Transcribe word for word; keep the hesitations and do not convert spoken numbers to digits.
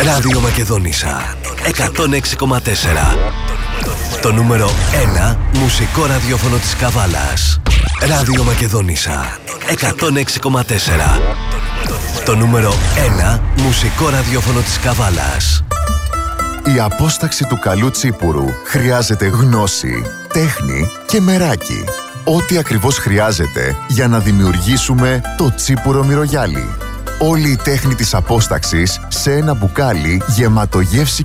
Ράδιο Μακεδόνισσα εκατόν έξι κόμμα τέσσερα. Το νούμερο ένα μουσικό ραδιόφωνο της Καβάλας. Ράδιο Μακεδόνισσα εκατόν έξι κόμμα τέσσερα. Το νούμερο ένα μουσικό ραδιόφωνο της Καβάλας. Η απόσταξη του καλού τσίπουρου χρειάζεται γνώση, τέχνη και μεράκι. Ό,τι ακριβώς χρειάζεται για να δημιουργήσουμε το τσίπουρο μυρωγιάλι. Όλη η τέχνη της απόσταξης σε ένα μπουκάλι γεμάτο γεύση